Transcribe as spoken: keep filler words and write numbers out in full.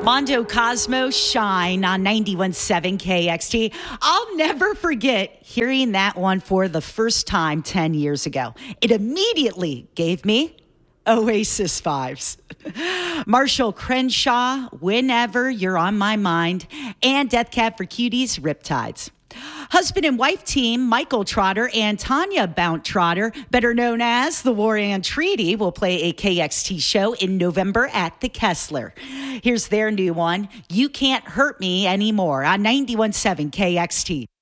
Mondo Cosmo Shine on ninety-one point seven K X T. I'll never forget hearing that one for the first time ten years ago. It immediately gave me Oasis vibes. Marshall Crenshaw, Whenever You're on My Mind, and Death Cab for Cuties, Riptides. Husband and wife team Michael Trotter and Tanya Bount Trotter, better known as the War and Treaty, will play a K X T show in November at the Kessler. Here's their new one, You Can't Hurt Me Anymore, on ninety-one point seven K X T.